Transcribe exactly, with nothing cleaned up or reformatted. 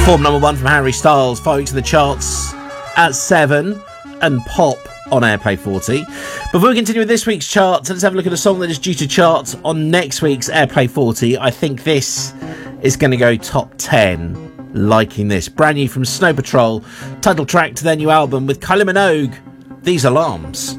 Form number one from Harry Styles, five weeks in the charts at seven, and Pop on Airplay forty. Before we continue with this week's charts, let's have a look at a song that is due to chart on next week's Airplay forty. I think this is going to go top ten. Liking this. Brand new from Snow Patrol, title track to their new album with Kylie Minogue, These Alarms.